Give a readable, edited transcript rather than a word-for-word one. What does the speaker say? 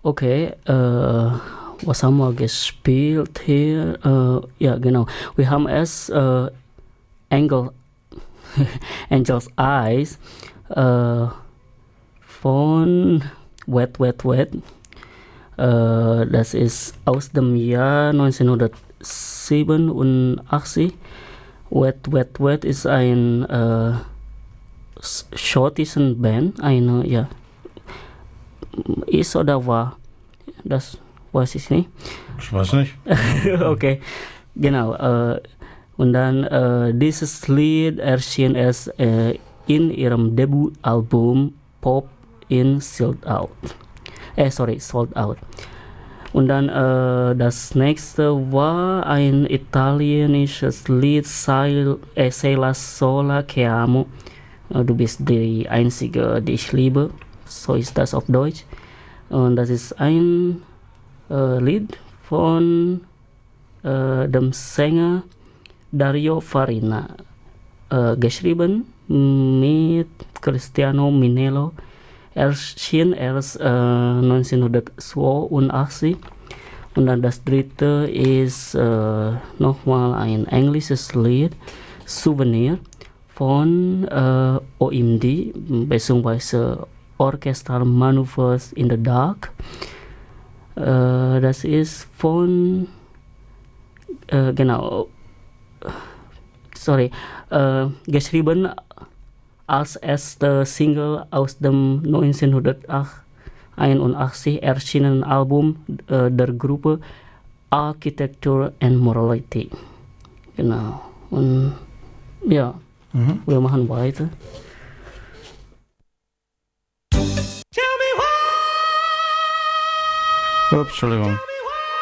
Okay, was haben wir gespielt hier? Ja, genau. Wir haben es Angel, Angel's Eyes von Wet, Wet, Wet. Das ist aus dem Jahr 1987. Wet, Wet, Wet ist ein schottischen Band, eine, ja, ist oder war, das weiß ich nicht. Ich weiß nicht. Okay, genau. Und dann dieses Lied erschien erst in ihrem Debütalbum Pop in Sold Out. Sold Out. Und dann das nächste war ein italienisches Lied, Sei sola che amo. Du bist die Einzige, die ich liebe. So ist das auf Deutsch. Und das ist ein Lied von dem Sänger Dario Farina. Geschrieben mit Cristiano Minello. Erschien erst 1982. Und dann das dritte ist nochmal ein englisches Lied, Souvenir, von OMD, beziehungsweise Orchestral Maneuvers in the Dark. Das ist von, geschrieben als erste Single aus dem 1981 erschienenen Album der Gruppe Architecture and Morality. Genau. Und ja, wir machen weiter. Ups, Entschuldigung.